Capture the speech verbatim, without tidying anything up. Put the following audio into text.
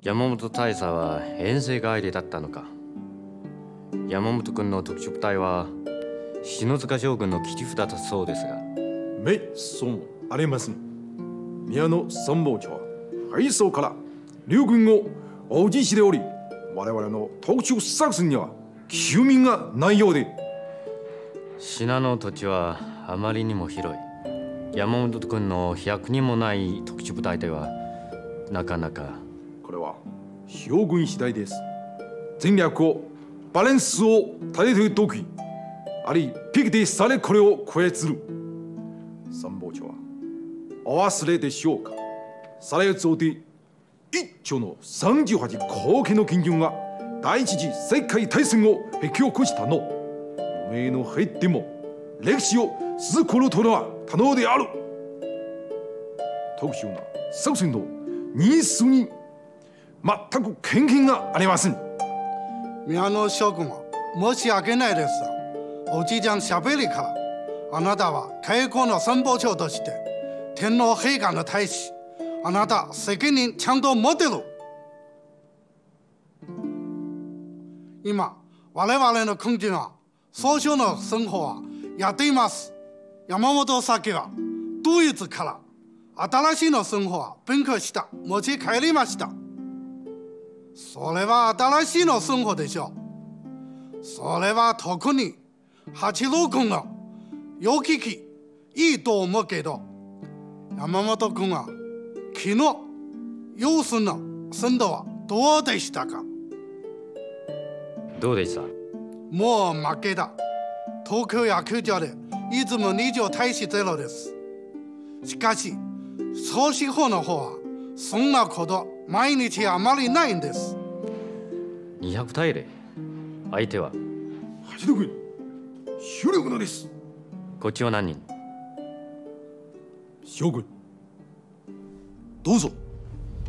山本大佐は遠征帰りだったのか。山本君の特殊部隊は篠塚将軍の切り札だそうですが。 めっそうもありません。宮野参謀長は敗走から両軍を応じしており、我々の特殊作戦には休眠がないようで。 信濃土地はあまりにも広い。山本君のひゃくにんもない特殊部隊ではなかなか。 これは将軍次第です。戦略をバランスを立てている時、ありピケテされこれを超えする。参謀長はお忘れでしょうか。されつおで一丁のさんじゅうはち後継の金軍が第一次世界大戦を引き起こしたの。おめえの入っても歴史を続くことは可能である。特殊な作戦のニ数に全く偏見がありません。 宮野将軍は申し訳ないです。おじいちゃんしゃべりから、あなたは開国の参謀長として天皇陛下の大使、あなた責任ちゃんと持ってる。今我々の空軍は総称の生活はやっています。山本先はドイツから新しいの生活は勉強した持ち帰りました。それは新しいの生活でしょう。それは特に八郎君の良聞きいいと思うけど、山本君は昨日様子の鮮度はどうでしたか。 どうでした。 もう負けだ。東京野球場でいつもにじゅう対しゼロです。しかし総司法の方はそんなこと毎日あまりないんです。 にひゃく対ゼロ。相手は八戸軍主力のです。 こっちは何人。 将軍どうぞ。